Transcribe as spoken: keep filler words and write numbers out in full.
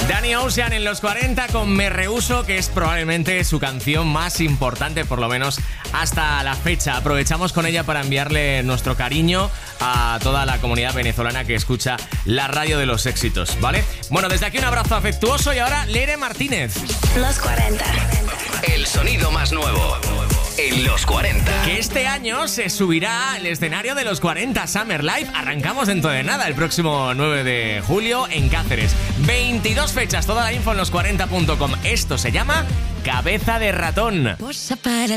Danny Ocean en los cuarenta con Me Rehuso, que es probablemente su canción más importante, por lo menos hasta la fecha. Aprovechamos con ella para enviarle nuestro cariño a toda la comunidad venezolana que escucha la radio de los éxitos, ¿vale? Bueno, desde aquí un abrazo afectuoso y ahora Leire Martínez. Los cuarenta. El sonido más nuevo en los cuarenta. Que este año se subirá al escenario de los cuarenta Summer Live. Arrancamos dentro de nada, el próximo nueve de julio en Cáceres. veintidós fechas, toda la info en los cuarenta punto com. Esto se llama Cabeza de Ratón. Posa para